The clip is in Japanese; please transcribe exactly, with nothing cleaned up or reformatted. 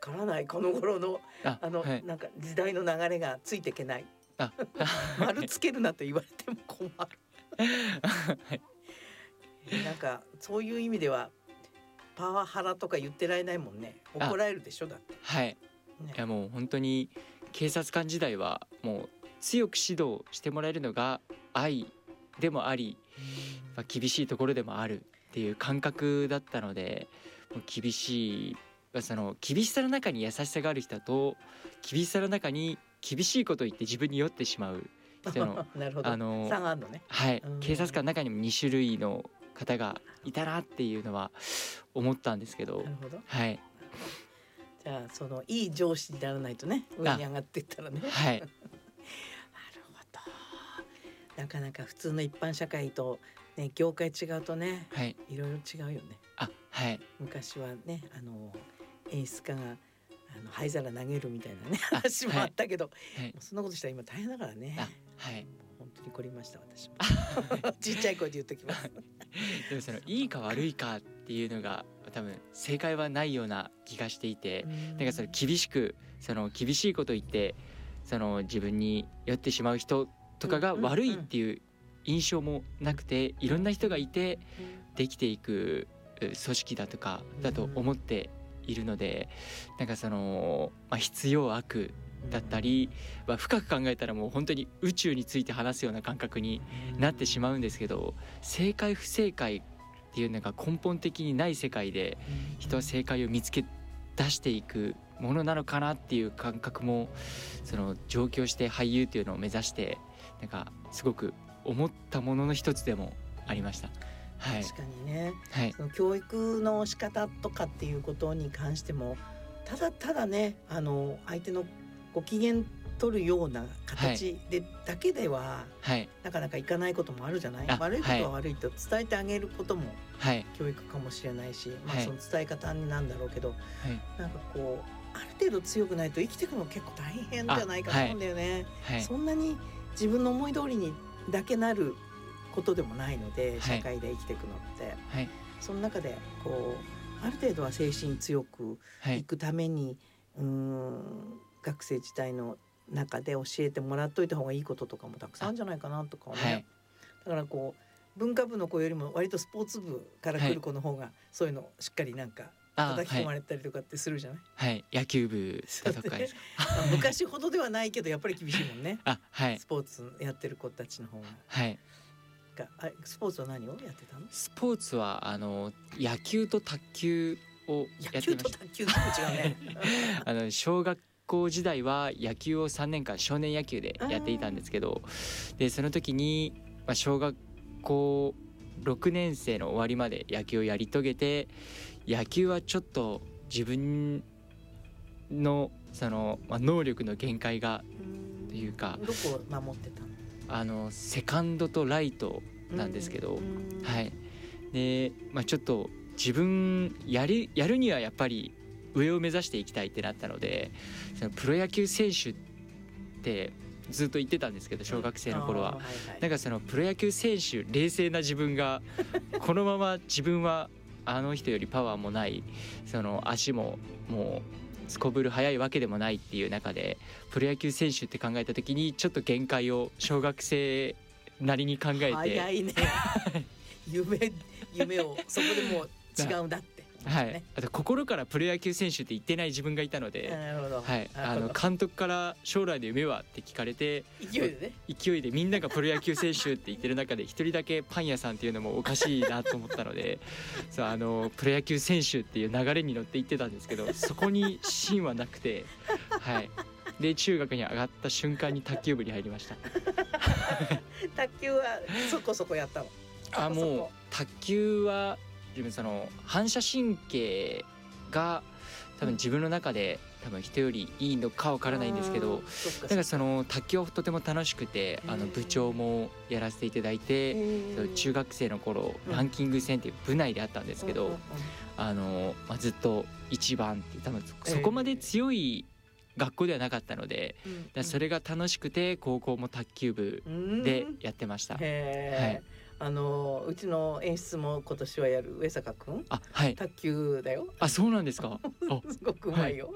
からないこの頃のああの、 はい、 なんか時代の流れがついていけない。 あ丸つけるなと言われても困る。 はい、 なんかそういう意味ではパワハラとか言ってられないもんね。怒られるでしょだって、 はい、 ね、 いやもう本当に警察官時代はもう強く指導してもらえるのが愛でもあり、まあ、厳しいところでもあるっていう感覚だったので、もう厳しい、その厳しさの中に優しさがある人と、厳しさの中に厳しいことを言って自分に酔ってしまう人のなるほど、 あの差があるのね。 はい、 うん、 警察官の中にもに種類の方がいたなっていうのは思ったんですけど、 なるほど。 はい、 じゃあそのいい上司にならないとね、上に上がっていったらね。 はい、 なるほど。なかなか普通の一般社会と、ね、業界違うとね、 はい、 いろいろ違うよね。 あ、はい、 昔はね、あの演出家があの灰皿投げるみたいなね話もあったけど、 はい、 もうそんなことしたら今大変だからね。 あ、はい、 本当に凝りました私も。ちっちゃい声で言っときます。 でもそのいいか悪いかっていうのが多分正解はないような気がしていて、なんかその厳しくその厳しいことを言ってその自分に酔ってしまう人とかが悪いっていう印象もなくて、いろんな人がいてできていく組織だとかだと思っているので、なんかその、まあ、必要悪だったり、まあ、深く考えたらもう本当に宇宙について話すような感覚になってしまうんですけど、正解不正解っていうのが根本的にない世界で人は正解を見つけ出していくものなのかなっていう感覚も、その上京して俳優っていうのを目指してなんかすごく思ったものの一つでもありました。はい、 確かにね、 はい、 その教育の仕方とかっていうことに関してもただただね、あの相手のご機嫌取るような形で、はい、だけでは、はい、なかなかいかないこともあるじゃない。悪いことは悪いと伝えてあげることも教育かもしれないし、はい、まあ、その伝え方になんだろうけど、はい、なんかこうある程度強くないと生きていくの結構大変じゃないかと思うんだよね。はいはい、そんなに自分の思い通りにだけなることでもないので、社会で生きていくのって、はい、その中でこうある程度は精神強くいくために、はい、うーん学生時代の中で教えてもらっといた方がいいこととかもたくさんあるんじゃないかなとかね、はい、だからこう文化部の子よりも割とスポーツ部から来る子の方がそういうのしっかりなんか叩き込まれたりとかってするじゃない。 はい、野球部だとかですか。 昔ほどではないけどやっぱり厳しいもんね。 あ、はい、 スポーツやってる子たちの方が。 はい、 あ、スポーツは何をやってたの？ スポーツはあの野球と卓球をやってました。野球と卓球って違うね。 あの小学校時代は野球をさんねんかん少年野球でやっていたんですけど、でその時に、まあ、小学校ろくねん生の終わりまで野球をやり遂げて、野球はちょっと自分のその、まあ、能力の限界がというか、 どこを守ってたの？ あのセカンドとライトなんですけど、はい、で、まあ、ちょっと自分やりやるにはやっぱり上を目指していきたいってなったので、そのプロ野球選手ってずっと言ってたんですけど、小学生の頃は、うん、はいはい、なんかそのプロ野球選手、冷静な自分がこのまま自分はあの人よりパワーもない、その足ももうすこぶる速いわけでもないっていう中で、プロ野球選手って考えた時にちょっと限界を小学生なりに考えて、 早いね夢夢をそこでもう違うんだって、ね、 はい、あと心からプロ野球選手って言ってない自分がいたので、 なるほど、 はい、あの監督から将来の夢はって聞かれて、 勢いでね、 勢いでみんながプロ野球選手って言ってる中で一人だけパン屋さんっていうのもおかしいなと思ったのでそう、あのプロ野球選手っていう流れに乗って言ってたんですけど、そこに芯はなくて、はい、で中学に上がった瞬間に卓球部に入りました卓球はそこそこやったの？ あ、もう卓球は自分その反射神経が多分自分の中で多分人よりいいのかわからないんですけど、だからその卓球はとても楽しくて、あの部長もやらせていただいて、中学生の頃ランキング戦っていう部内であったんですけど、あの、まあ、ずっといちばんって多分そこまで強い学校ではなかったので、だそれが楽しくて高校も卓球部でやってました。 へー、はい、あのうちの演出も今年はやる上坂くん、 あ、はい、 卓球だよ。 あ、そうなんですか。 すごくうまいよ。はい、